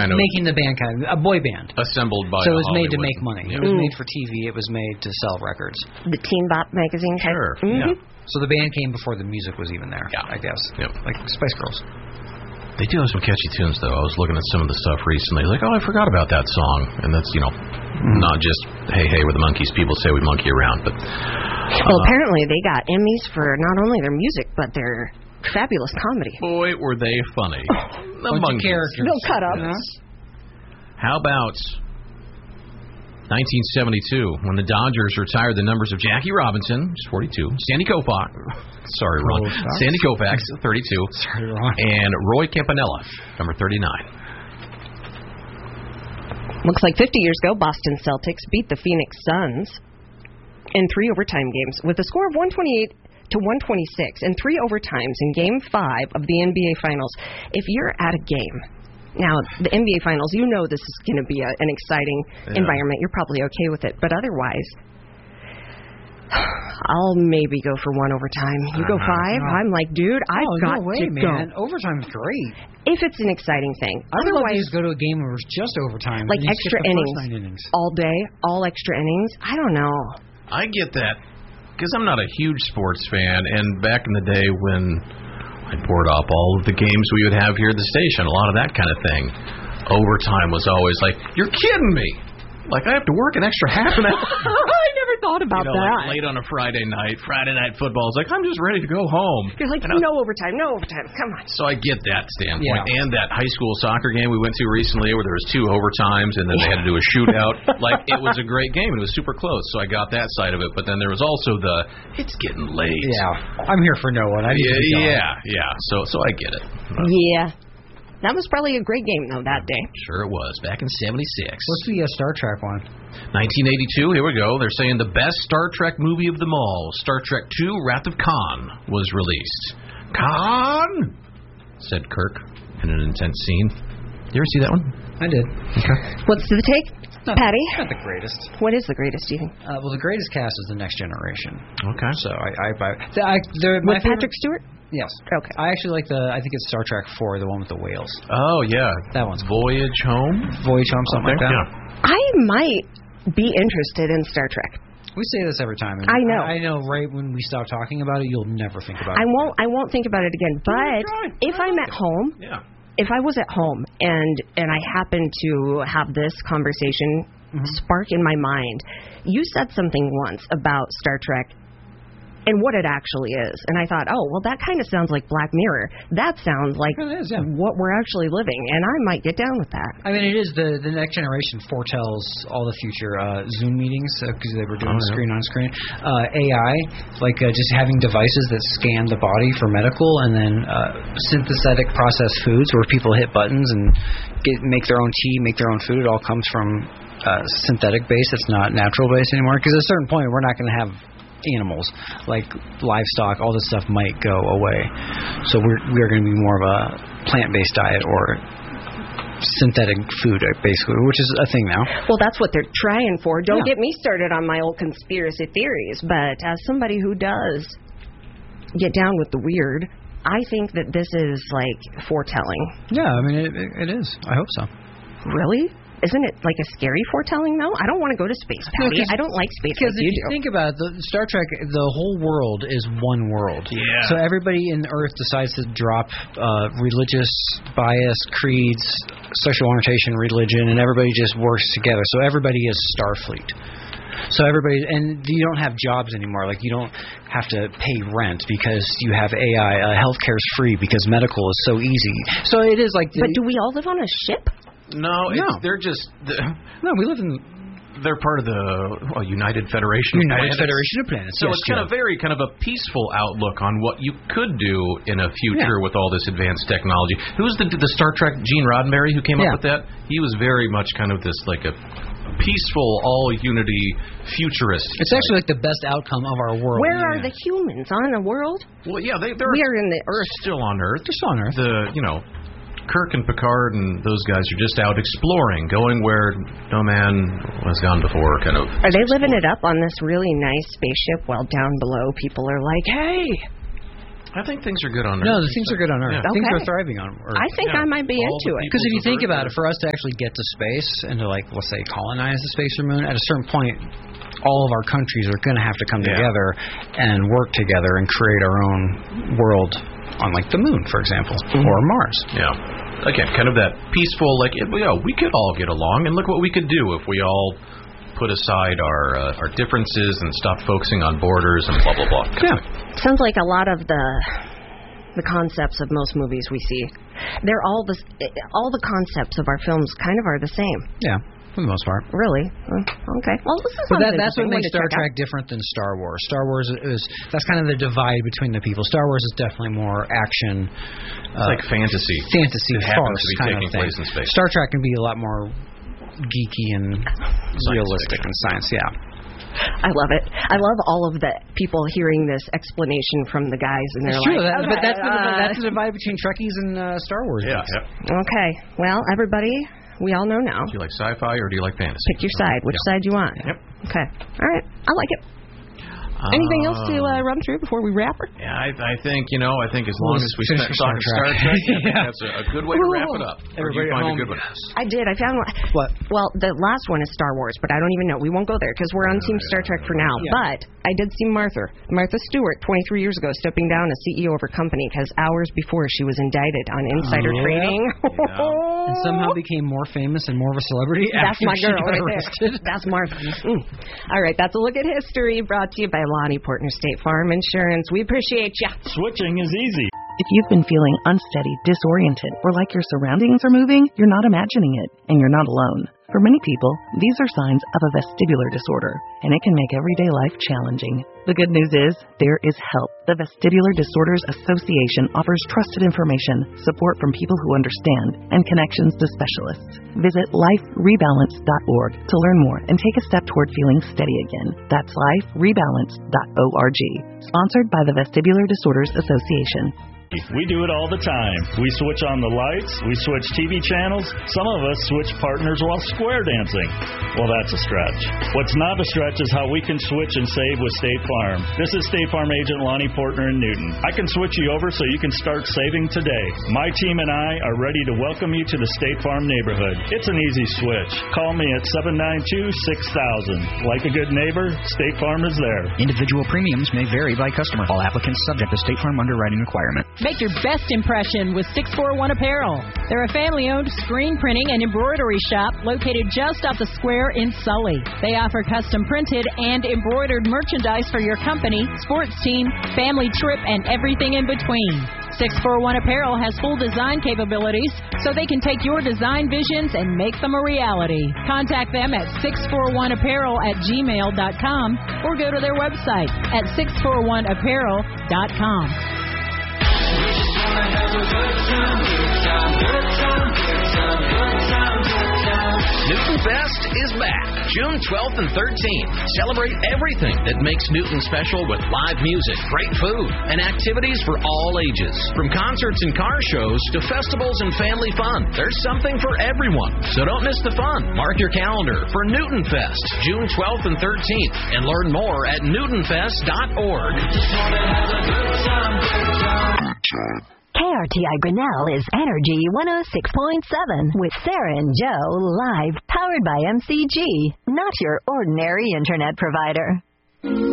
making the band kind of a boy band. Assembled by So it was made to Hollywood. make money. Yeah. It was made for TV. It was made to sell records. The Teen Bop magazine type. Sure. Mhm. Yeah. So the band came before the music was even there, I guess. Yep. Like Spice Girls. They do have some catchy tunes, though. I was looking at some of the stuff recently. Like, I forgot about that song. And that's, not just, hey, we're the Monkees. People say we monkey around. But Well, apparently they got Emmys for not only their music, but their fabulous comedy. boy, were they funny. The Bunch of Monkees. characters. No cut up. How about 1972, when the Dodgers retired the numbers of Jackie Robinson, who's 42, Sandy Koufax, sorry, Ron, Sandy Koufax, 32, Sorry, Ron. and Roy Campanella, number 39. Looks like 50 years ago, Boston Celtics beat the Phoenix Suns in 3 overtime games with a score of 128 to 126 and 3 overtimes in Game 5 of the NBA Finals. If you're at a game, now the NBA Finals, you know this is going to be an exciting environment. You're probably okay with it, but otherwise, I'll maybe go for 1 overtime. You go 5. I'm like, dude, I've got no way, to man. go. Overtime's great. If it's an exciting thing. I would love to Otherwise, just go to a game where it's just overtime. like and you skip extra the first innings, 9 innings. all day, all extra innings. I don't know. I get that because I'm not a huge sports fan, and back in the day when I poured up all of the games we would have here at the station, a lot of that kind of thing, overtime was always like, you're kidding me. Like, I have to work an extra half an hour. I never thought about that. Like late on a Friday night football. It's like, I'm just ready to go home. You're like, no overtime. Come on. So I get that standpoint. Yeah. And that high school soccer game we went to recently where there was 2 overtimes and then they had to do a shootout. Like, it was a great game. It was super close. So I got that side of it. But then there was also it's getting late. Yeah. I'm here for no one. I need to be gone. Yeah. So I get it. Yeah. That was probably a great game, though, that day. Sure it was. Back in 76. What's the Star Trek one? 1982, here we go. They're saying the best Star Trek movie of them all, Star Trek II, Wrath of Khan, was released. Khan, said Kirk in an intense scene. You ever see that one? I did. Okay. What's the take? Patty? Not the greatest. What is the greatest, do you think? Well, the greatest cast is The Next Generation. Okay. So I buy... With Patrick Stewart? Yes. Okay. I actually like I think it's Star Trek 4, the one with the whales. Oh, yeah. That one's Voyage Home? Voyage Home, something like that. Yeah. I might be interested in Star Trek. We say this every time. And I know. I know right when we stop talking about it, you'll never think about it. I won't think about it again. But if I'm at home, if I was at home and I happen to have this conversation spark in my mind, you said something once about Star Trek and what it actually is. And I thought, oh, well, that kind of sounds like Black Mirror. That sounds like what we're actually living. And I might get down with that. I mean, it is the Next Generation foretells all the future Zoom meetings because they were doing screen on screen. AI, like just having devices that scan the body for medical, and then synthetic processed foods where people hit buttons and make their own tea, make their own food. It all comes from synthetic base. It's not natural base anymore. Because at a certain point, we're not going to have animals like livestock. All this stuff might go away, so we are going to be more of a plant-based diet or synthetic food, basically, which is a thing now. Well, that's what they're trying for. Don't get me started on my old conspiracy theories, but as somebody who does get down with the weird, I think that this is like foretelling. Yeah, I mean it is. I hope so. Really? Isn't it like a scary foretelling, though? I don't want to go to space, Patty. I don't like space like you do. Because if you think about it, the Star Trek, the whole world is one world. Yeah. So everybody in Earth decides to drop religious bias, creeds, sexual orientation, religion, and everybody just works together. So everybody is Starfleet. So everybody, and you don't have jobs anymore. Like, you don't have to pay rent because you have AI. Healthcare is free because medical is so easy. So it is like... But do we all live on a ship? No, they're just... No, we live in... They're part of the United Federation of Planets. Federation of Planets. So it's kind of a peaceful outlook on what you could do in a future with all this advanced technology. Who was the Star Trek Gene Roddenberry who came up with that? He was very much kind of this like a peaceful, all-unity futurist. It's actually like the best outcome of our world. Where are the humans? On a world? Well, yeah, they're we are in the Earth. Still on Earth. They're still on Earth. Kirk and Picard and those guys are just out exploring, going where no man has gone before, kind of. Are they living it up on this really nice spaceship while down below people are like, hey, I think things are good on Earth. No, things are good on Earth. Yeah. Things Okay. are thriving on Earth. I think I might be into it. Because if you think about it, for us to actually get to space and to, like, let's say, colonize the space or moon, at a certain point, all of our countries are going to have to come together and work together and create our own world on, like, the moon, for example, or Mars. Yeah. Again, kind of that peaceful, like, we could all get along, and look what we could do if we all put aside our differences and stop focusing on borders and blah, blah, blah. Yeah. Sounds like a lot of the concepts of most movies we see. They're all the concepts of our films kind of are the same. Yeah, for the most part. Really? Okay. Well, this is that's what makes Star Trek different than Star Wars. Star Wars that's kind of the divide between the people. Star Wars is definitely more action. It's like fantasy. Fantasy it farce to be kind taking of thing. place in space. Star Trek can be a lot more geeky and realistic and science. Yeah. I love it. I love all of the people hearing this explanation from the guys, and they're true, like, but that's the divide between Trekkies and Star Wars. Yeah. Okay. Well, everybody, we all know now. Do you like sci-fi or do you like fantasy? Pick your side. Which side you want? Yep. Okay. All right. I like it. Anything else to run through before we wrap her? Yeah, I think as long as we start talking Star Trek, I think that's a good way to wrap it up. Everybody find home. a good one? I did. I found one. What? Well, the last one is Star Wars, but I don't even know. We won't go there because we're on Team Star Trek for now. Yeah. But I did see Martha Stewart 23 years ago stepping down as CEO of her company because hours before she was indicted on insider trading. And somehow became more famous and more of a celebrity. That's my girl right arrested. there. That's Martha. All right, that's a look at history brought to you by Lonnie Portner State Farm Insurance. We appreciate you. Switching is easy. If you've been feeling unsteady, disoriented, or like your surroundings are moving, you're not imagining it, and you're not alone. For many people, these are signs of a vestibular disorder, and it can make everyday life challenging. The good news is, there is help. The Vestibular Disorders Association offers trusted information, support from people who understand, and connections to specialists. Visit liferebalance.org to learn more and take a step toward feeling steady again. That's liferebalance.org. Sponsored by the Vestibular Disorders Association. We do it all the time. We switch on the lights, we switch TV channels, some of us switch partners while square dancing. Well, that's a stretch. What's not a stretch is how we can switch and save with State Farm. This is State Farm agent Lonnie Portner in Newton. I can switch you over so you can start saving today. My team and I are ready to welcome you to the State Farm neighborhood. It's an easy switch. Call me at 792-6000. Like a good neighbor, State Farm is there. Individual premiums may vary by customer. All applicants subject to State Farm underwriting requirement. Make your best impression with 641 Apparel. They're a family-owned screen printing and embroidery shop located just off the square in Sully. They offer custom printed and embroidered merchandise for your company, sports team, family trip, and everything in between. 641 Apparel has full design capabilities, so they can take your design visions and make them a reality. Contact them at 641apparel@gmail.com or go to their website at 641apparel.com. Newton Fest is back, June 12th and 13th. Celebrate everything that makes Newton special with live music, great food, and activities for all ages. From concerts and car shows to festivals and family fun, there's something for everyone. So don't miss the fun. Mark your calendar for Newton Fest, June 12th and 13th, and learn more at newtonfest.org. KRTI Grinnell is Energy 106.7 with Sarah and Joe live, powered by MCG, not your ordinary internet provider.